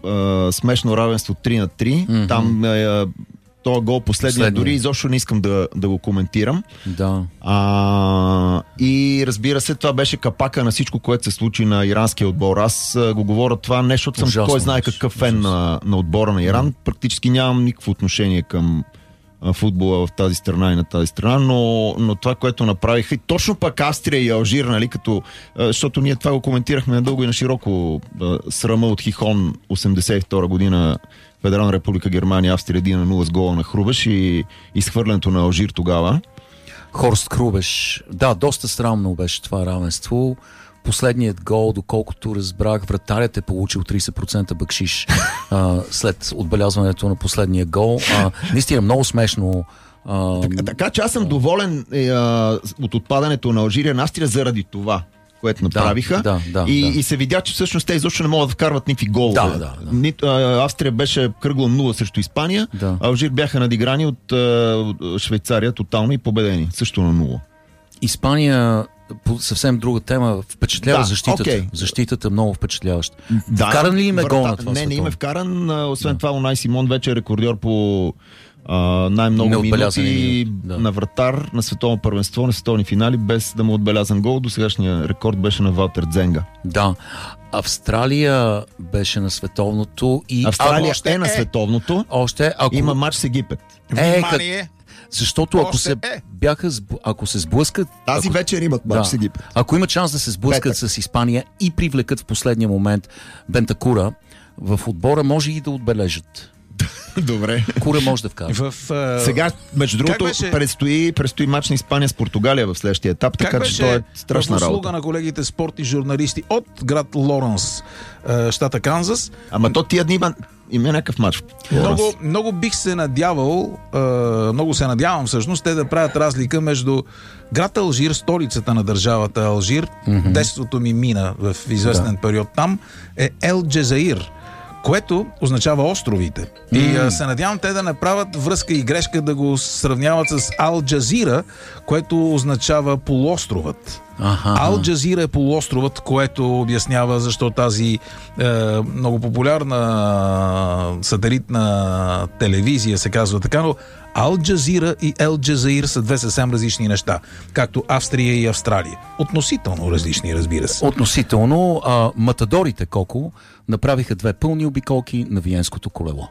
смешно равенство 3-3. Там този гол последния, дори изобщо не искам да го коментирам. Да. И разбира се, това беше капака на всичко, което се случи на иранския отбор. Аз го говоря това не, защото съм кой знае какъв фен на отбора на Иран. Практически нямам никакво отношение към футбола в тази страна и на тази страна, но това, което направиха, и точно пък Австрия и Алжир, нали, защото ние това го коментирахме надълго и на широко, срама от Хихон 82 година, Федерална република Германия, Австрия 1-0 с гола на Хрубеш и изхвърлянето на Алжир тогава. Хорст Хрубеш. Да, доста срамно беше това равенство. Последният гол, доколкото разбрах, вратарят е получил 30% бакшиш след отбелязването на последния гол. Наистина много смешно. Така че аз съм доволен от отпадането на Алжир на Австрия заради това, което направиха. И се видя, че всъщност те изобщо не могат да вкарват никакви голове. Австрия беше кръгло 0 срещу Испания, Алжир бяха надиграни от Швейцария тотално и победени. Също на 0. Испания, по съвсем друга тема, впечатлява защитата. Okay. Защитата много впечатляваща. Вкаран ли им е гол на това? Не им е вкаран. Освен това, Унай Симон вече е рекордьор по най-много минути на вратар на световно първенство, на световни финали, без да му отбелязан гол. До сегашния рекорд беше на Валтер Дзенга. Да. Австралия беше на световното и... Австралия е на световното. Има матч с Египет. Внимание! Защото ако се сблъскат... Тази вечер имат матч с Египет. Ако има шанс да се сблъскат с Испания и привлекат в последния момент Бентакура, в отбора може и да отбележат. Добре. Кура може да вкара. Сега, между другото, предстои матч на Испания с Португалия в следващия етап, така че това е страшна работа. Услуга на колегите спортни журналисти от град Лоренс, щата Канзас. Ама то тия дни има някакъв матч. Много бих се надявал, много се надявам всъщност, те да правят разлика между град Алжир, столицата на държавата Алжир, детството ми мина в известен период там, е Ел Джезаир, което означава островите. И се надявам те да направят връзка и грешка да го сравняват с Ал Джазира, което означава полуостровът. Ал Джазира е полуостровът, което обяснява защо тази много популярна сателитна телевизия се казва така, но Ал Джазира и Ел Джазаир са две съвсем различни неща, както Австрия и Австралия. Относително различни, разбира се. Относително. Матадорите Коко направиха 2 пълни обиколки на Виенското колело.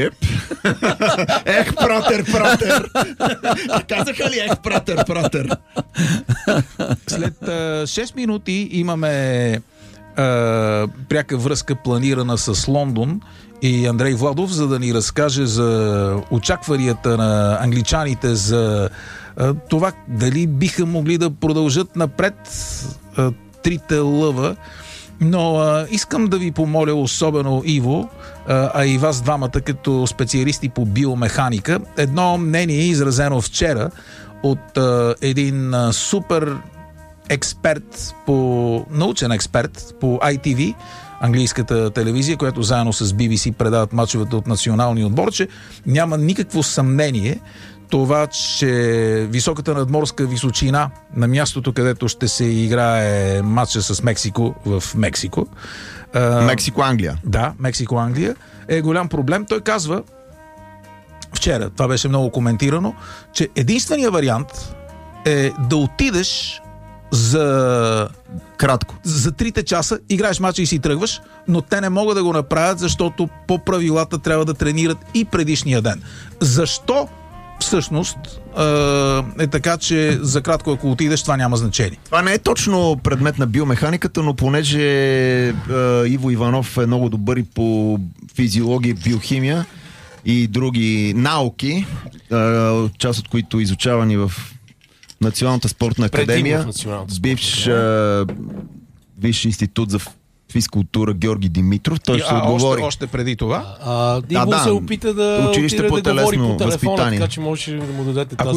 Ех, пратер! Казаха ли пратер? След 6 минути имаме пряка връзка планирана с Лондон и Андрей Владов, за да ни разкаже за очакванията на англичаните за това дали биха могли да продължат напред трите лъва. Но искам да ви помоля, особено Иво, а и вас двамата като специалисти по биомеханика, едно мнение изразено вчера от един супер експерт, научен експерт по ITV, английската телевизия, която заедно с BBC предават мачовете от националния отбор, че няма никакво съмнение това, че високата надморска височина на мястото, където ще се играе матча с Мексико в Мексико. Мексико-Англия. Да, Мексико-Англия е голям проблем. Той казва вчера, това беше много коментирано, че единственият вариант е да отидеш за 3 часа, играеш мача и си тръгваш, но те не могат да го направят, защото по правилата трябва да тренират и предишния ден. Защо всъщност е така, че за кратко ако отидеш, това няма значение? Това не е точно предмет на биомеханиката, но понеже Иво Иванов е много добър и по физиология, биохимия и други науки, част от които изучавани в Националната спортна академия, бивш Висш институт за физкултура Георги Димитров. Той ще отговори. Още преди това. Иво се опита да училище по телесно възпитание, така че можеш да му дадете тази... Ако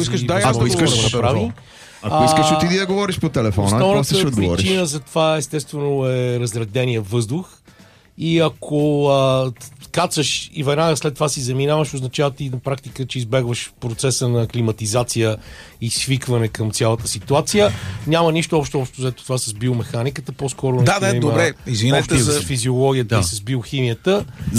искаш, отиди да говориш по телефона. Основната причина за това естествено е разредения въздух и ако кацаш и веднага след това си заминаваш, означава ти на практика, че избегваш процеса на аклиматизация и свикване към цялата ситуация. Няма нищо общо взето това с биомеханиката, по-скоро добре, извинете с физиологията и с биохимията.